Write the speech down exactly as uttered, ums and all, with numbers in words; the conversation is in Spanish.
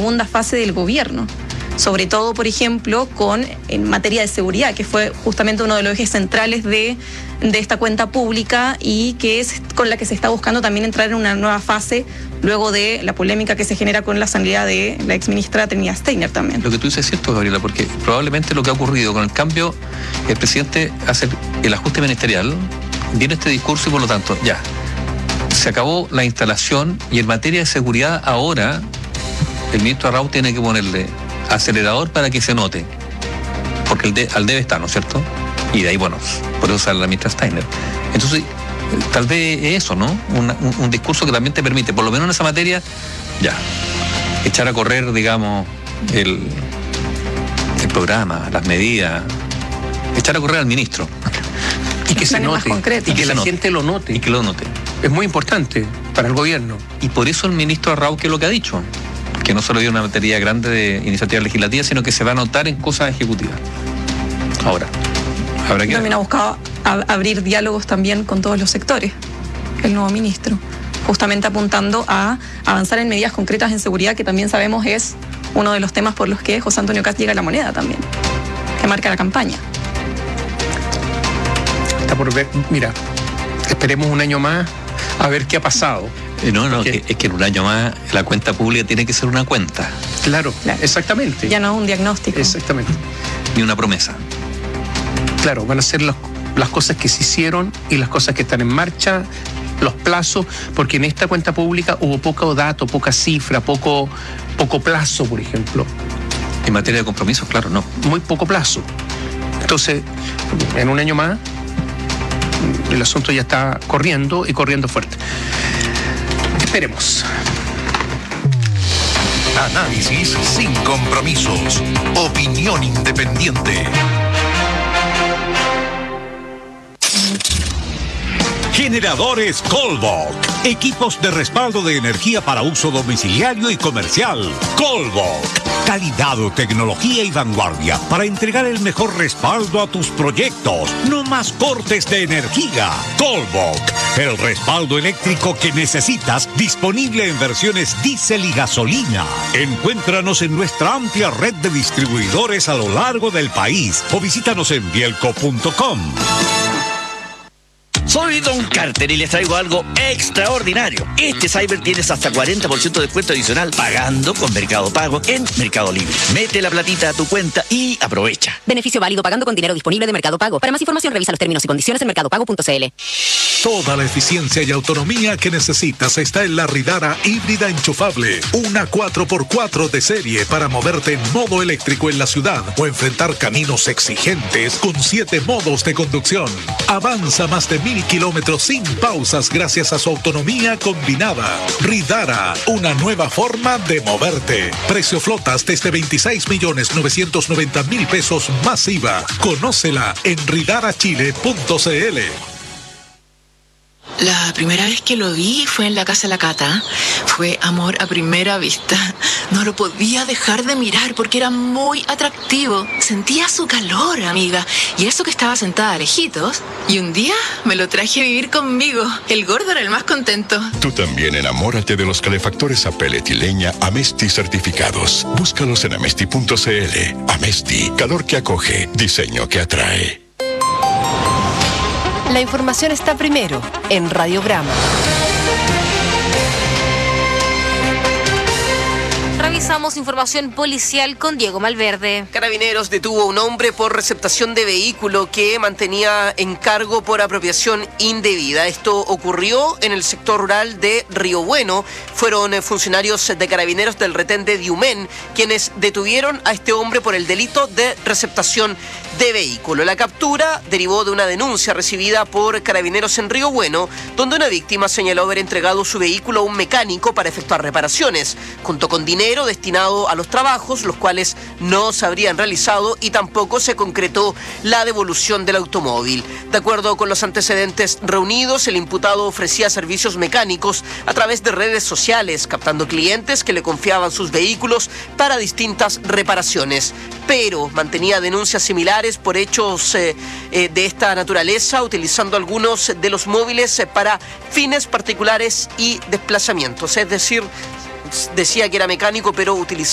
segunda fase del gobierno. Sobre todo, por ejemplo, con en materia de seguridad, que fue justamente uno de los ejes centrales de, de esta cuenta pública y que es con la que se está buscando también entrar en una nueva fase luego de la polémica que se genera con la salida de la exministra Trinidad Steiner también. Lo que tú dices es cierto, Gabriela, porque probablemente lo que ha ocurrido con el cambio, el presidente hace el ajuste ministerial, viene este discurso y por lo tanto, ya, se acabó la instalación y en materia de seguridad ahora el ministro Arrau tiene que ponerle acelerador para que se note, porque el de, al debe está, ¿no es cierto? Y de ahí, bueno, por eso sale la ministra Steiner. Entonces, tal vez eso, ¿no? Una, un, un discurso que también te permite, por lo menos en esa materia, ya, echar a correr, digamos, el, el programa, las medidas, echar a correr al ministro. Y que se note, y que la gente lo note. Y que lo note. Es muy importante para el gobierno. Y por eso el ministro Arrau, que es lo que ha dicho, que no solo hay una batería grande de iniciativas legislativas, sino que se va a notar en cosas ejecutivas. Ahora, habrá que... También ha buscado ab- abrir diálogos también con todos los sectores, el nuevo ministro, justamente apuntando a avanzar en medidas concretas en seguridad, que también sabemos es uno de los temas por los que José Antonio Kast llega a la moneda también, que marca la campaña. Está por ver, mira, esperemos un año más a ver qué ha pasado. No, no, que, es que en un año más la cuenta pública tiene que ser una cuenta. Claro, claro. Exactamente. Ya no es un diagnóstico. Exactamente. Ni una promesa. Claro, van a ser los, las cosas que se hicieron y las cosas que están en marcha, los plazos, porque en esta cuenta pública hubo poco dato, poca cifra, poco, poco plazo, por ejemplo. En materia de compromisos, claro, no. Muy poco plazo. Entonces, en un año más, el asunto ya está corriendo y corriendo fuerte. Esperemos. Análisis sin compromisos. Opinión independiente. Generadores Colbok. Equipos de respaldo de energía para uso domiciliario y comercial. Colbok. Calidad, tecnología y vanguardia para entregar el mejor respaldo a tus proyectos. No más cortes de energía. Colbok. El respaldo eléctrico que necesitas, disponible en versiones diésel y gasolina. Encuéntranos en nuestra amplia red de distribuidores a lo largo del país o visítanos en bielco punto com. Soy Don Carter y les traigo algo extraordinario. Este Cyber tienes hasta cuarenta por ciento de descuento adicional pagando con Mercado Pago en Mercado Libre. Mete la platita a tu cuenta y aprovecha. Beneficio válido pagando con dinero disponible de Mercado Pago. Para más información revisa los términos y condiciones en mercado pago punto c l. Toda la eficiencia y autonomía que necesitas está en la Ridara híbrida enchufable. Una cuatro por cuatro de serie para moverte en modo eléctrico en la ciudad o enfrentar caminos exigentes con siete modos de conducción. Avanza más de mil kilómetros sin pausas gracias a su autonomía combinada. Ridara, una nueva forma de moverte. Precio flotas desde veintiséis millones novecientos noventa mil pesos más I V A. Conócela en ridara chile punto c l. La primera vez que lo vi fue en la casa de la Cata. Fue amor a primera vista. No lo podía dejar de mirar porque era muy atractivo. Sentía su calor, amiga. Y eso que estaba sentada a lejitos. Y un día me lo traje a vivir conmigo. El gordo era el más contento. Tú también enamórate de los calefactores a pellet y leña Amesti certificados. Búscalos en amesti punto c l. Amesti, calor que acoge, diseño que atrae. La información está primero en Radiograma. Revisamos información policial con Diego Malverde. Carabineros detuvo a un hombre por receptación de vehículo que mantenía en cargo por apropiación indebida. Esto ocurrió en el sector rural de Río Bueno. Fueron funcionarios de Carabineros del retén de Diumén quienes detuvieron a este hombre por el delito de receptación de vehículo. La captura derivó de una denuncia recibida por Carabineros en Río Bueno, donde una víctima señaló haber entregado su vehículo a un mecánico para efectuar reparaciones, junto con dinero destinado a los trabajos, los cuales no se habrían realizado y tampoco se concretó la devolución del automóvil. De acuerdo con los antecedentes reunidos, el imputado ofrecía servicios mecánicos a través de redes sociales, captando clientes que le confiaban sus vehículos para distintas reparaciones, pero mantenía denuncias similares por hechos eh, eh, de esta naturaleza, utilizando algunos de los móviles eh, para fines particulares y desplazamientos. Es decir, decía que era mecánico, pero utilizaba